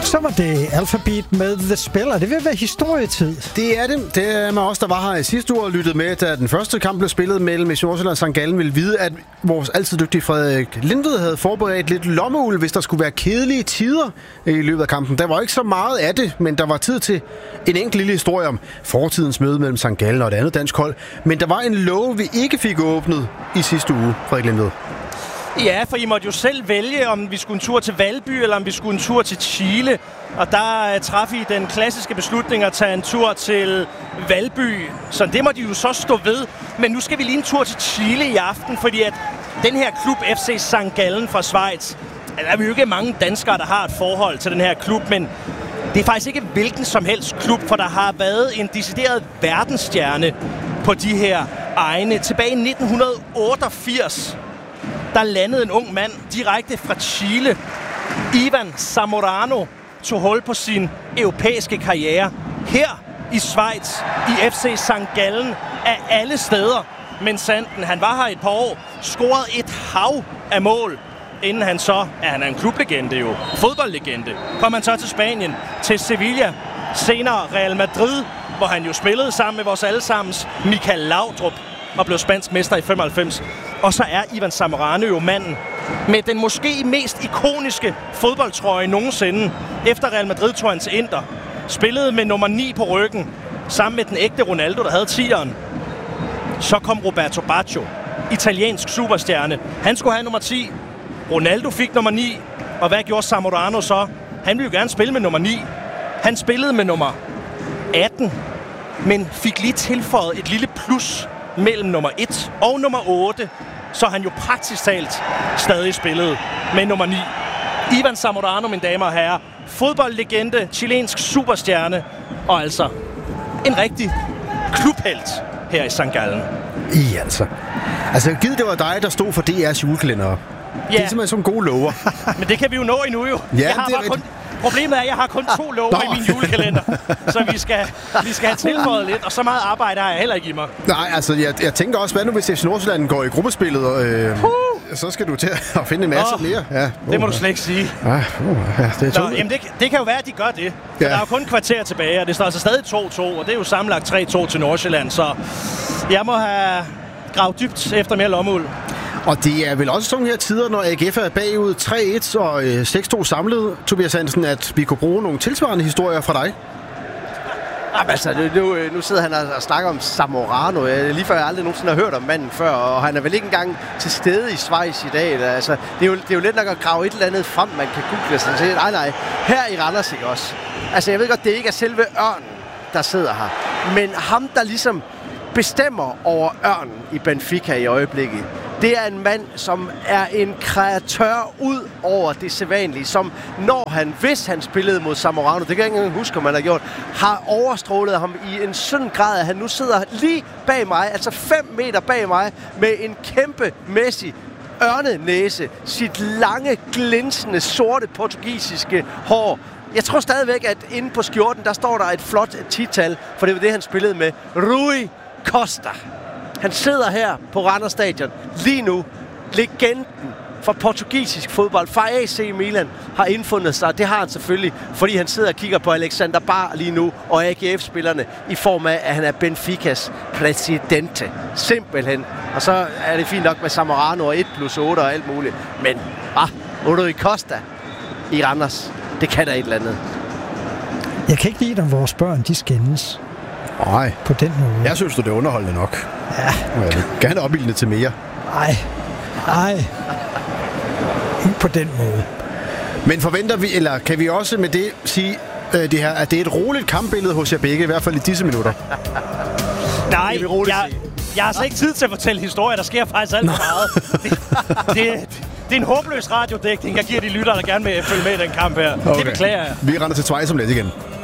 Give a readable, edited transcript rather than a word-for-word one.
Så var det Alphabet med The Spiller. Det vil være historietid. Det er det. Det er med os, der var her i sidste uge og lyttede med, da den første kamp blev spillet mellem Nordsjælland og St. Gallen, ville vide, at vores altid dygtige Frederik Lindved havde forberedt lidt lommeuld, hvis der skulle være kedelige tider i løbet af kampen. Der var ikke så meget af det, men der var tid til en enkelt lille historie om fortidens møde mellem St. Gallen og et andet dansk hold. Men der var en låge, vi ikke fik åbnet i sidste uge, Frederik Lindved. Ja, for I måtte jo selv vælge, om vi skulle en tur til Valby, eller om vi skulle en tur til Chile. Og der traf I den klassiske beslutning at tage en tur til Valby. Så det må de jo så stå ved. Men nu skal vi lige en tur til Chile i aften, fordi at den her klub FC St. Gallen fra Schweiz, der er jo ikke mange danskere, der har et forhold til den her klub, men det er faktisk ikke hvilken som helst klub, for der har været en decideret verdensstjerne på de her egne. Tilbage i 1988, der landede en ung mand direkte fra Chile. Ivan Zamorano tog hul på sin europæiske karriere her i Schweiz, i FC St. Gallen af alle steder. Men sanden, han var her et par år, scorede et hav af mål, inden han så, han er en klublegende jo, fodboldlegende, kom han så til Spanien, til Sevilla, senere Real Madrid, hvor han jo spillede sammen med vores allesammens Michael Laudrup og blev spansk mester i 95. Og så er Ivan Zamorano jo manden med den måske mest ikoniske fodboldtrøje nogensinde. Efter Real Madrid tog han til Inter, spillede med nummer 9 på ryggen, sammen med den ægte Ronaldo, der havde 10'eren. Så kom Roberto Baggio, italiensk superstjerne. Han skulle have nummer 10. Ronaldo fik nummer 9. Og hvad gjorde Zamorano så? Han ville jo gerne spille med nummer 9. Han spillede med nummer 18, men fik lige tilføjet et lille plus mellem nummer 1 og nummer 8, så han jo praktisk talt stadig spillede med nummer 9. Ivan Zamorano, mine damer og herrer. Fodboldlegende, chilensk superstjerne, og altså en rigtig klubhelt her i St. Gallen. Altså, givet det var dig, der stod for DR's julekalender. Ja. Det er simpelthen som gode lover. Men det kan vi jo nå endnu jo. Ja, problemet er, at jeg har kun 2 lover i min julekalender. Så vi skal have tilføjet lidt, og så meget arbejde har jeg heller ikke i mig. Nej, altså, jeg tænker også, hvad nu hvis FC Nordsjælland går i gruppespillet, og så skal du til at finde en masse mere. Ja. Det må du slet ikke sige. Det er jamen det kan jo være, at de gør det. Ja. Der er jo kun kvarter tilbage, og det står altså stadig 2-2, og det er jo sammenlagt 3-2 til Nordsjælland, så jeg må have gravet dybt efter mere lommeuld. Og det er vel også sådan her tider, når AGF er bagud 3-1 og 6-2 samlet, Tobias Hansen, at vi kunne bruge nogle tilsvarende historier fra dig? Jamen, altså, nu sidder han og snakker om Zamorano. Lige før jeg aldrig nogensinde har hørt om manden før, og han er vel ikke engang til stede i Schweiz i dag. Altså, det er jo lidt nok at grave et eller andet frem, man kan google sig til. Nej, her i Randers ikke også. Altså, jeg ved godt, det ikke er selve Ørnen, der sidder her. Men ham, der ligesom bestemmer over Ørnen i Benfica i øjeblikket, det er en mand, som er en kreatør ud over det sædvanlige, som hvis han spillede mod Zamorano, det kan jeg ikke engang huske, om han har gjort, har overstrålet ham i en sådan grad, at han nu sidder lige bag mig, altså 5 meter bag mig, med en kæmpemæssig ørnenæse, sit lange, glinsende, sorte portugisiske hår. Jeg tror stadigvæk, at inde på skjorten, der står der et flot 10-tal, for det var det, han spillede med. Rui Costa. Han sidder her på Randers Stadion lige nu. Legenden for portugisisk fodbold fra AC Milan har indfundet sig. Det har han selvfølgelig, fordi han sidder og kigger på Alexander Bar lige nu og AGF-spillerne i form af, at han er Benficas præsidente. Simpelthen. Og så er det fint nok med Zamorano og 1+8 og alt muligt. Men Rui Costa i Randers, det kan der et eller andet. Jeg kan ikke lide, at vores børn, de skændes. Nej. På den måde. Jeg synes, det er underholdende nok. Ja. Og jeg vil gerne opildne til mere. Nej. Ikke på den måde. Men forventer vi, eller kan vi også med det sige, det her, at det er et roligt kampbillede hos jer begge, i hvert fald i disse minutter? Nej, jeg har altså ikke tid til at fortælle historier. Der sker faktisk alt for meget. Det er en håbløs radiodækning, jeg giver de lyttere, der gerne vil følge med i den kamp her. Okay. Det beklager jeg. Vi render til Schweiz om lidt igen.